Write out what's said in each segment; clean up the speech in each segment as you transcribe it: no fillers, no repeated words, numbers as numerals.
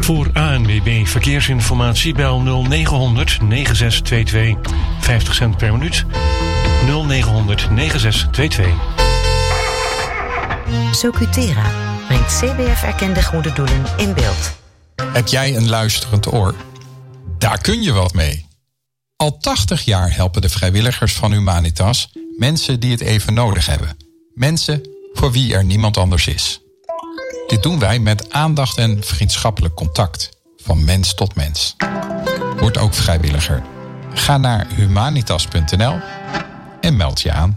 Voor ANWB Verkeersinformatie bel 0900 9622. 50 cent per minuut. 0900 9622. Socutera brengt CBF-erkende goede doelen in beeld. Heb jij een luisterend oor? Daar kun je wat mee. Al 80 jaar helpen de vrijwilligers van Humanitas mensen die het even nodig hebben. Mensen voor wie er niemand anders is. Dit doen wij met aandacht en vriendschappelijk contact. Van mens tot mens. Word ook vrijwilliger. Ga naar humanitas.nl en meld je aan.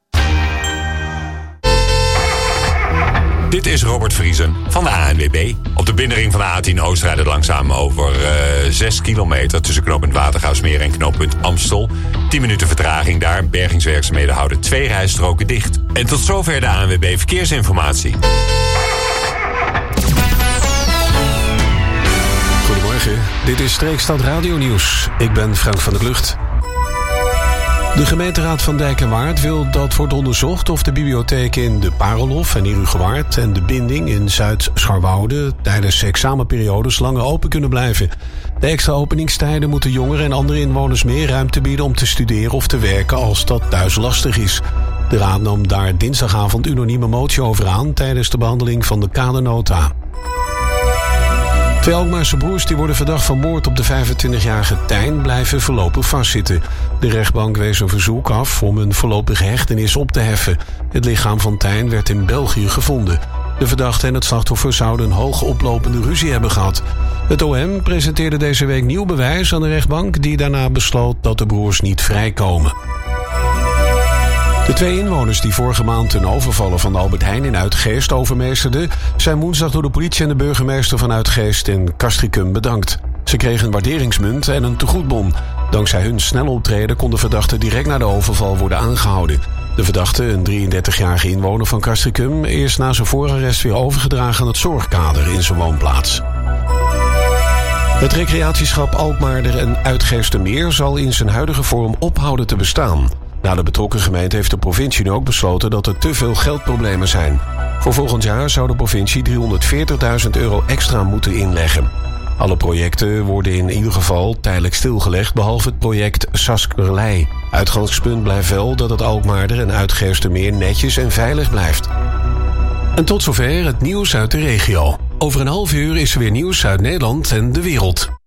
Dit is Robert Vriesen van de ANWB. Op de binnenring van de A10 Oost rijden langzaam over 6 kilometer... tussen knooppunt Watergraafsmeer en knooppunt Amstel. 10 minuten vertraging daar. Bergingswerkzaamheden houden 2 rijstroken dicht. En tot zover de ANWB Verkeersinformatie. Goedemorgen, dit is Streekstad Radio Nieuws. Ik ben Frank van der Klucht. De gemeenteraad van Dijk en Waard wil dat wordt onderzocht of de bibliotheken in de Parelhof en Herugewaard en de Binding in Zuid-Scharwoude tijdens examenperiodes langer open kunnen blijven. De extra openingstijden moeten jongeren en andere inwoners meer ruimte bieden om te studeren of te werken als dat thuis lastig is. De raad nam daar dinsdagavond unanieme motie over aan tijdens de behandeling van de kadernota. 2 Alkmaarse broers die worden verdacht van moord op de 25-jarige Tijn blijven voorlopig vastzitten. De rechtbank wees een verzoek af om een voorlopige hechtenis op te heffen. Het lichaam van Tijn werd in België gevonden. De verdachte en het slachtoffer zouden een hoog oplopende ruzie hebben gehad. Het OM presenteerde deze week nieuw bewijs aan de rechtbank die daarna besloot dat de broers niet vrijkomen. De 2 inwoners die vorige maand een overvallen van de Albert Heijn in Uitgeest overmeesterden, zijn woensdag door de politie en de burgemeester van Uitgeest in Castricum bedankt. Ze kregen een waarderingsmunt en een tegoedbon. Dankzij hun snel optreden kon de verdachte direct na de overval worden aangehouden. De verdachte, een 33-jarige inwoner van Castricum, is na zijn voorarrest weer overgedragen aan het zorgkader in zijn woonplaats. Het recreatieschap Alkmaarder en Uitgeestermeer zal in zijn huidige vorm ophouden te bestaan. Na de betrokken gemeente heeft de provincie nu ook besloten dat er te veel geldproblemen zijn. Voor volgend jaar zou de provincie €340.000 extra moeten inleggen. Alle projecten worden in ieder geval tijdelijk stilgelegd, behalve het project Saskerlei. Uitgangspunt blijft wel dat het Alkmaarder en Uitgeestermeer netjes en veilig blijft. En tot zover het nieuws uit de regio. Over een half uur is er weer nieuws uit Nederland en de wereld.